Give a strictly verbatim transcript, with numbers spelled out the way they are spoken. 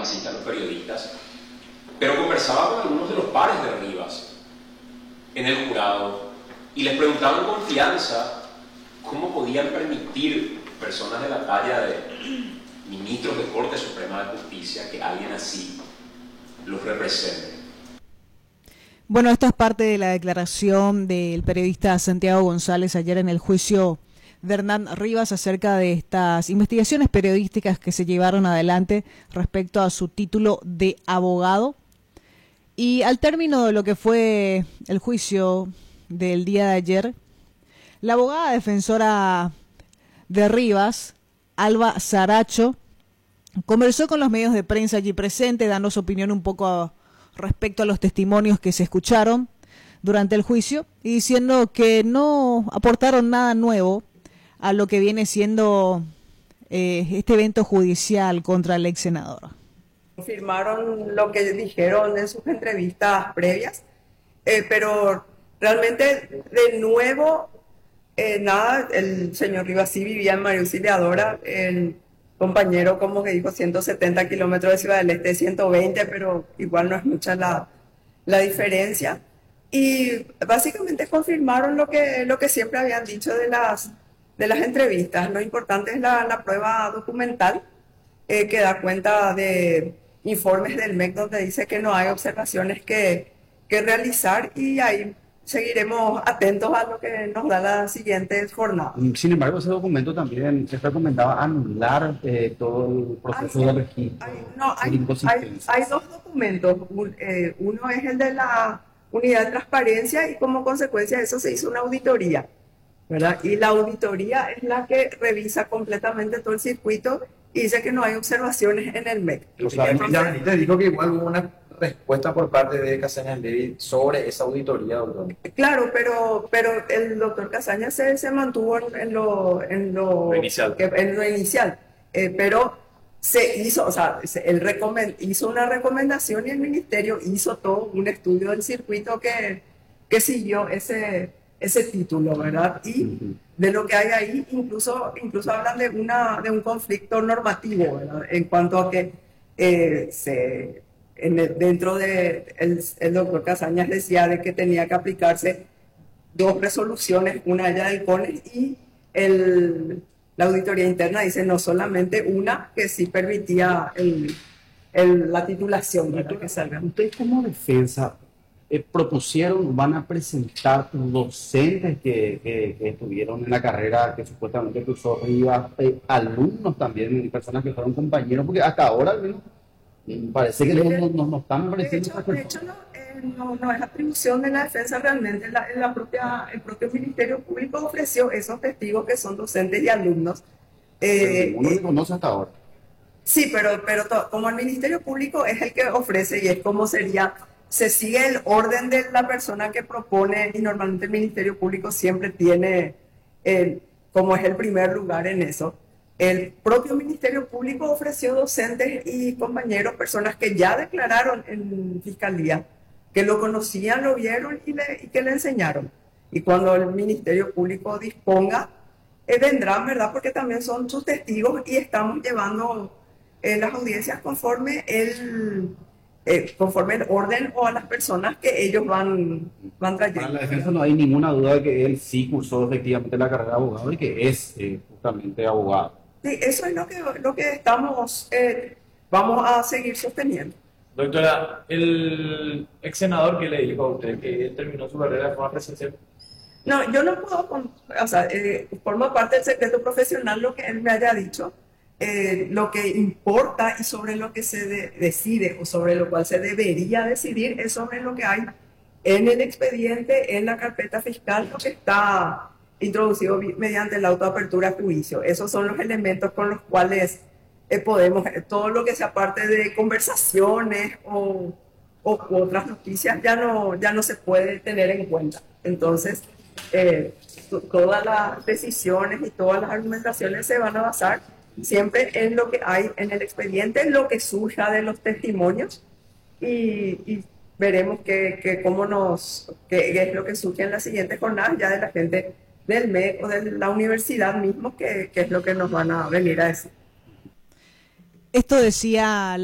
capacita a los periodistas, pero conversaba con algunos de los pares de Rivas en el jurado y les preguntaba en confianza cómo podían permitir personas de la talla de ministros de Corte Suprema de Justicia que alguien así los represente. Bueno, esto es parte de la declaración del periodista Santiago González ayer en el juicio de Hernán Rivas acerca de estas investigaciones periodísticas que se llevaron adelante respecto a su título de abogado. Y al término de lo que fue el juicio del día de ayer, la abogada defensora de Rivas, Alba Saracho, conversó con los medios de prensa allí presentes, dando su opinión un poco a, respecto a los testimonios que se escucharon durante el juicio y diciendo que no aportaron nada nuevo a lo que viene siendo eh, este evento judicial contra el ex senador. Confirmaron lo que dijeron en sus entrevistas previas, eh, pero realmente de nuevo eh, nada. El señor Rivas sí vivía en María Auxiliadora, el compañero como que dijo ciento setenta kilómetros de Ciudad del Este, ciento veinte, pero igual no es mucha la, la diferencia. Y básicamente confirmaron lo que, lo que siempre habían dicho de las, de las entrevistas. Lo importante es la, la prueba documental eh, que da cuenta de informes del M E C donde dice que no hay observaciones que, que realizar, y ahí seguiremos atentos a lo que nos da la siguiente jornada. Sin embargo, ese documento también se recomendaba anular eh, todo el proceso hay, de registro. Hay, no, hay, hay, hay dos documentos. Un, eh, uno es el de la unidad de transparencia y como consecuencia de eso se hizo una auditoría, ¿verdad? Y la auditoría es la que revisa completamente todo el circuito y dice que no hay observaciones en el M E C. O sea, ya te dijo que igual hubo una respuesta por parte de Casañas Levy sobre esa auditoría, doctor. Claro, pero, pero el doctor Casañas se, se mantuvo en, en, lo, en, lo, lo inicial, que, en lo inicial eh, pero se hizo, o sea, él recomend, hizo una recomendación y el ministerio hizo todo un estudio del circuito que, que siguió ese, ese título, ¿verdad? Y de lo que hay ahí, incluso, incluso hablan de, una, de un conflicto normativo, ¿verdad? En cuanto a que eh, se... En el, dentro de el, el doctor Casañas decía de que tenía que aplicarse dos resoluciones, una ya del CONES y el, la auditoría interna dice no solamente una, que sí permitía el, el, la titulación. Doctor, que salga. Ustedes como defensa eh, propusieron, van a presentar docentes que, que, que estuvieron en la carrera que supuestamente cursó Rivas, eh, alumnos también, personas que fueron compañeros, porque hasta ahora al menos parece que no, no, no, no están apareciendo. De hecho, de hecho no, eh, no, no es atribución de la defensa realmente. La, la propia, el propio Ministerio Público ofreció esos testigos que son docentes y alumnos. Eh, uno le conoce hasta ahora. Sí, pero, pero to, como el Ministerio Público es el que ofrece y es como sería, se sigue el orden de la persona que propone y normalmente el Ministerio Público siempre tiene, eh, como es el primer lugar en eso. El propio Ministerio Público ofreció docentes y compañeros, personas que ya declararon en Fiscalía, que lo conocían, lo vieron y, le, y que le enseñaron. Y cuando el Ministerio Público disponga, eh, vendrán, ¿verdad? Porque también son sus testigos y estamos llevando eh, las audiencias conforme el, eh, conforme el orden o a las personas que ellos van, van trayendo. Para la defensa no hay ninguna duda de que él sí cursó efectivamente la carrera de abogado y que es eh, justamente abogado. Sí, eso es lo que, lo que estamos, eh, vamos a seguir sosteniendo. Doctora, el ex senador que le dijo a usted que terminó su carrera de forma presencial. No, yo no puedo, o sea, eh, forma parte del secreto profesional lo que él me haya dicho. Eh, lo que importa y sobre lo que se de, decide o sobre lo cual se debería decidir es sobre lo que hay en el expediente, en la carpeta fiscal, lo que está introducido mediante la autoapertura a juicio. Esos son los elementos con los cuales eh, podemos, eh, todo lo que sea parte de conversaciones o, o otras noticias ya no, ya no se puede tener en cuenta. Entonces, eh, todas las decisiones y todas las argumentaciones se van a basar siempre en lo que hay en el expediente, en lo que surja de los testimonios y, y veremos que, que cómo nos, qué es lo que surge en la siguiente jornada ya de la gente del M E C o de la universidad mismo, que, que es lo que nos van a venir a decir. Esto decía